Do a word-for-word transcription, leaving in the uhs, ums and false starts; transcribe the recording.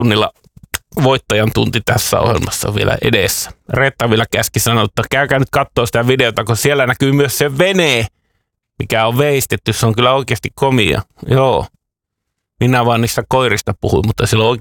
tunnilla voittajan tunti tässä ohjelmassa on vielä edessä. Reetta vielä käski sanoa, että käykää nyt katsoa sitä videota, kun siellä näkyy myös se vene, mikä on veistetty. Se on kyllä oikeasti komia. Joo. Minä vaan niistä koirista puhuin, mutta sillä on